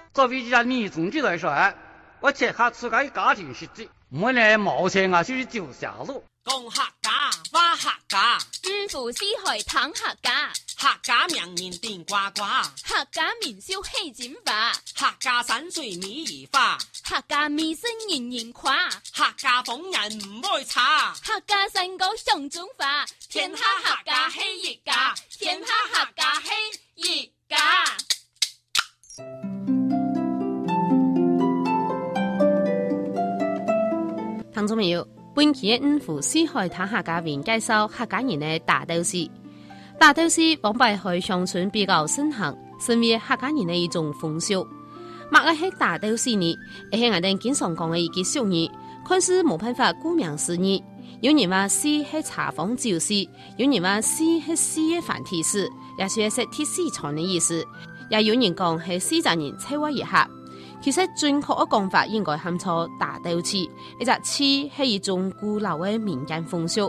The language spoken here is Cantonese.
作为一家女中的来说，我切下自己家庭实际，没呢冒险啊，就是走下路。 讲客家，话客家， 五湖四海谈客家， 客家名言变呱呱， 客家名笑喜金华， 客家山水米儿花， 客家美声人人夸， 客家风人唔会差， 客家山歌上中华， 天下客家喜一家，天下客家喜一家。 听众朋友，本期的五湖四海谈客家为介绍客家人的大斗戏。大斗戏往摆在乡村比较盛行，成为客家人的一种风俗。乜个系大斗戏呢？系我哋经常讲的一句俗语，看似冇办法顾名思义。有人话戏系茶坊酒戏，有人话戏系戏的繁体字，也是实体市场的意思。也有人讲系四川人策划一下。其实准确的讲法应该喊做大斗戏，一只戏系一种古老的民间风俗。